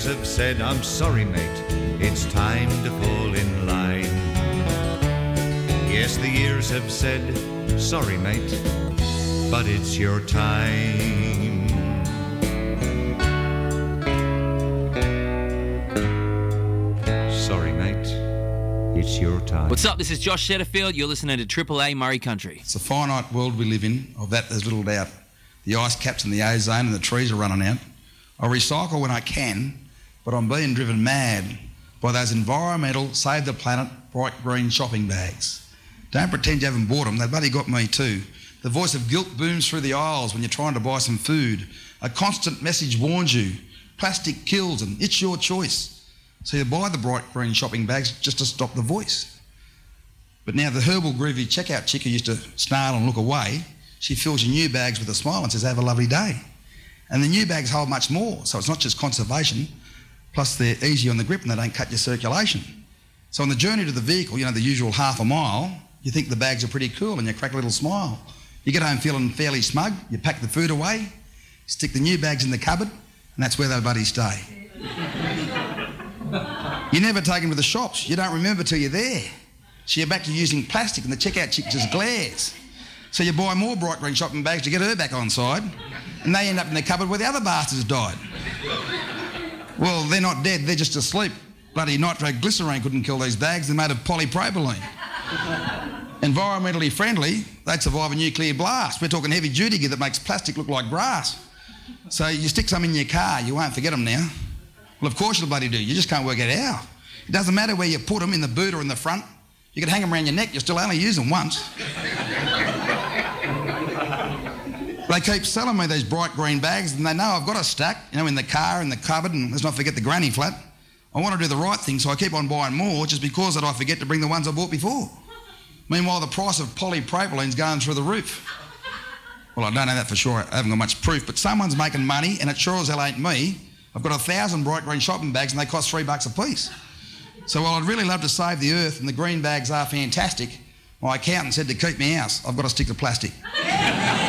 years have said, I'm sorry, mate, it's time to fall in line. Yes, the years have said, sorry, mate, but it's your time. Sorry, mate, it's your time. What's up? This is Josh Setterfield. You're listening to Triple A Murray Country. It's a finite world we live in. Of that, there's little doubt. The ice caps in the ozone and the trees are running out. I recycle when I can, but I'm being driven mad by those environmental, save the planet, bright green shopping bags. Don't pretend you haven't bought them. They bloody got me too. The voice of guilt booms through the aisles when you're trying to buy some food. A constant message warns you. Plastic kills and it's your choice. So you buy the bright green shopping bags just to stop the voice. But now the herbal groovy checkout chick who used to snarl and look away, she fills your new bags with a smile and says, have a lovely day. And the new bags hold much more, so it's not just conservation, plus they're easy on the grip and they don't cut your circulation. So on the journey to the vehicle, you know, the usual half a mile, you think the bags are pretty cool and you crack a little smile. You get home feeling fairly smug, you pack the food away, stick the new bags in the cupboard, and that's where they'll bloody stay. You never take them to the shops, you don't remember till you're there. So you're back to using plastic and the checkout chick just glares. So you buy more bright green shopping bags to get her back on side, and they end up in the cupboard where the other bastards died. Well, they're not dead, they're just asleep. Bloody nitroglycerine couldn't kill these bags, they're made of polypropylene. Environmentally friendly, they'd survive a nuclear blast. We're talking heavy duty gear that makes plastic look like grass. So you stick some in your car, you won't forget them now. Well, of course you'll bloody do, you just can't work it out. It doesn't matter where you put them, in the boot or in the front. You can hang them around your neck, you'll still only use them once. They keep selling me these bright green bags and they know I've got a stack, you know, in the car, in the cupboard, and let's not forget the granny flat. I want to do the right thing, so I keep on buying more just because that I forget to bring the ones I bought before. Meanwhile, the price of polypropylene's going through the roof. Well, I don't know that for sure, I haven't got much proof, but someone's making money and it sure as hell ain't me. I've got 1,000 bright green shopping bags and they cost $3 a piece. So while I'd really love to save the earth and the green bags are fantastic, my accountant said to keep me house, I've got to stick to plastic.